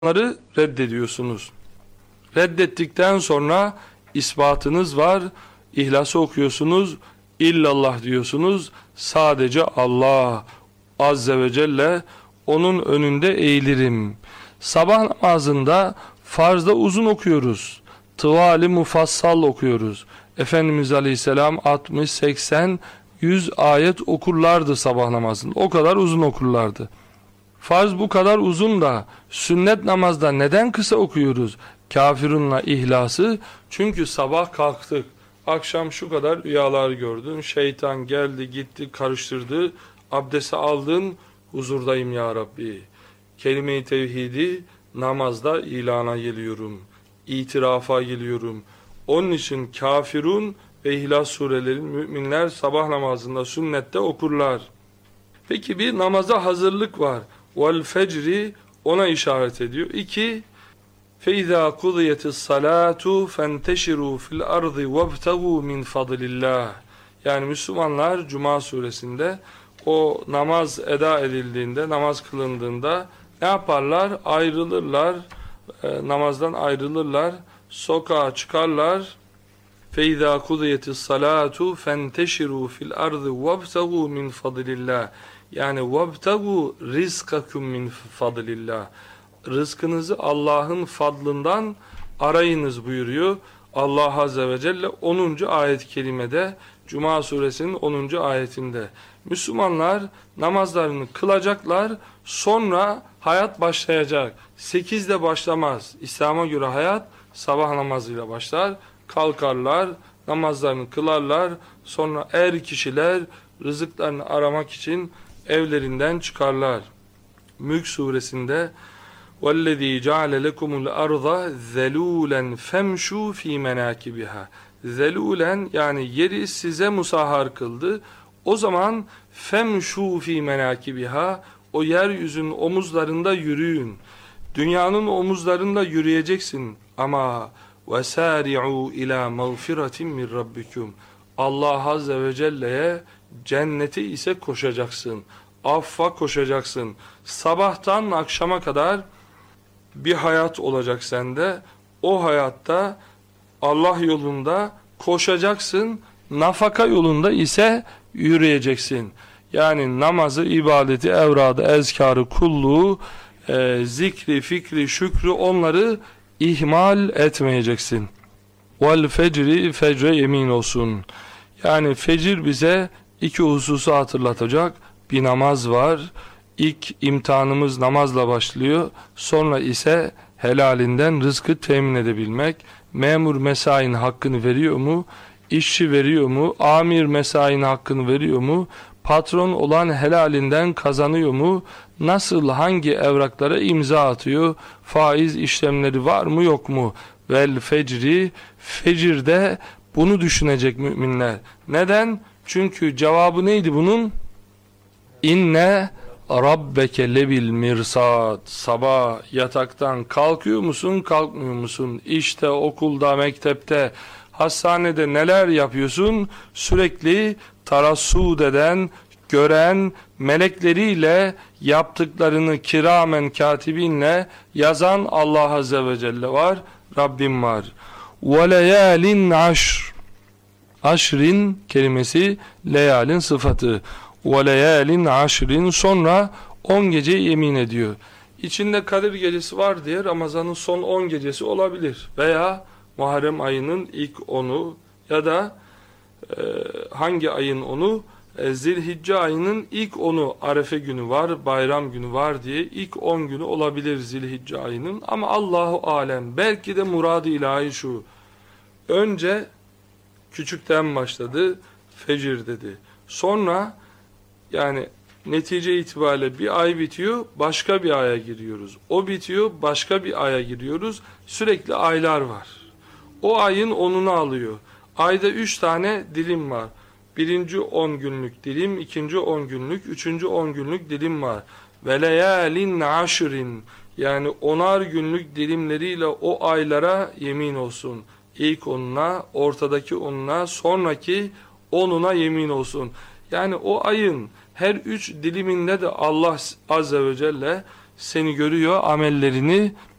Bunları reddediyorsunuz. Reddettikten sonra ispatınız var. İhlası okuyorsunuz. İllallah diyorsunuz. Sadece Allah Azze ve Celle, onun önünde eğilirim. Sabah namazında farzda uzun okuyoruz. Tıvali mufassal okuyoruz. Efendimiz Aleyhisselam 60, 80, 100 ayet okurlardı sabah namazında. O kadar uzun okurlardı. Farz bu kadar uzun da sünnet namazda neden kısa okuyoruz? Kafirunla İhlası. Çünkü sabah kalktık, akşam şu kadar rüyalar gördün, şeytan geldi gitti karıştırdı, abdesti aldın, huzurdayım ya Rabbi. Kelime-i tevhidi namazda ilana geliyorum, itirafa geliyorum. Onun için Kafirun ve İhlas surelerin müminler sabah namazında sünnette okurlar. Peki bir namaza hazırlık var. Vel fecri ona işaret ediyor. 2. فَاِذَا قُضِيَتِ الصَّلَاةُ فَانْتَشِرُوا فِي الْأَرْضِ وَابْتَغُوا مِنْ فَضْلِ اللّٰهِ. Yani Müslümanlar Cuma suresinde o namaz eda edildiğinde, namaz kılındığında ne yaparlar? Ayrılırlar, namazdan ayrılırlar, sokağa çıkarlar. فَاِذَا قُضِيَتِ الصَّلَاةُ فَانْتَشِرُوا فِي الْأَرْضِ وَابْتَغُوا مِنْ فَضْلِ اللّٰهِ. Yani وَابْتَغُوا رِزْقَكُمْ مِنْ فَضْلِ اللّٰهِ. Rızkınızı Allah'ın fadlından arayınız buyuruyor Allah Azze ve Celle 10. ayet-i kerimede, Cuma suresinin 10. ayetinde. Müslümanlar namazlarını kılacaklar, sonra hayat başlayacak. 8'de başlamaz. İslam'a göre hayat sabah namazıyla başlar. Kalkarlar, namazlarını kılarlar, sonra kişiler rızıklarını aramak için evlerinden çıkarlar. Mülk suresinde وَالَّذ۪ي جَعَلَ لَكُمُ الْأَرْضَ ذَلُولًا فَمْشُوا ف۪ي مَنَاكِبِهَا. Zelûlen yani yeri size musahhar kıldı. O zaman فَمْشُوا ف۪ي مَنَاكِبِهَا, o yeryüzünün omuzlarında yürüyün. Dünyanın omuzlarında yürüyeceksin ama وَسَارِعُوا اِلَى مَغْفِرَةٍ مِنْ رَبِّكُمْ. Allah Azze ve Celle'ye, cennete ise koşacaksın. Affa koşacaksın. Sabahtan akşama kadar bir hayat olacak sende. O hayatta Allah yolunda koşacaksın. Nafaka yolunda ise yürüyeceksin. Yani namazı, ibadeti, evradı, ezkarı, kulluğu, zikri, fikri, şükrü, onları ihmal etmeyeceksin. Vel fecri, fecre yemin olsun. Yani fecir bize iki hususu hatırlatacak. Bir namaz var. İlk imtihanımız namazla başlıyor. Sonra ise helalinden rızkı temin edebilmek. Memur mesainin hakkını veriyor mu? İşçi veriyor mu? Amir mesainin hakkını veriyor mu? Patron olan helalinden kazanıyor mu? Nasıl, hangi evraklara imza atıyor? Faiz işlemleri var mı yok mu? Vel fecri, fecirde bunu düşünecek müminler. Neden? Çünkü cevabı neydi bunun? İnne rabbeke lebil mirsad. Sabah yataktan kalkıyor musun, kalkmıyor musun? İşte, okulda, mektepte, hastanede neler yapıyorsun? Sürekli tarassud eden, gören, melekleriyle yaptıklarını kiramen katibinle yazan Allah Azze ve Celle var, Rabbim var. وَلَيَالٍ عَشْرٍ. Aşrin kelimesi leyalin sıfatı. وَلَيَالٍ عَشْرٍ, sonra 10 gece yemin ediyor. İçinde Kadir gecesi var diye Ramazan'ın son 10 gecesi olabilir. Veya Muharrem ayının ilk 10'u ya da hangi ayın 10'u? Zilhicce ayının ilk 10'u, Arefe günü var, bayram günü var diye ilk 10 günü olabilir Zilhicce ayının. Ama Allahu alem, belki de murad-ı ilahi şu: önce küçükten başladı, fecir dedi. Sonra yani netice itibariyle bir ay bitiyor, başka bir aya giriyoruz. O bitiyor, başka bir aya giriyoruz. Sürekli aylar var. O ayın 10'unu alıyor. Ayda 3 tane dilim var. Birinci 10 günlük dilim, ikinci 10 günlük, üçüncü 10 günlük dilim var. Ve leyalin aşrin, yani 10'ar günlük dilimleriyle o aylara yemin olsun. İlk 10'una, ortadaki 10'una, sonraki 10'una yemin olsun. Yani o ayın her 3 diliminde de Allah Azze ve Celle seni görüyor, amellerini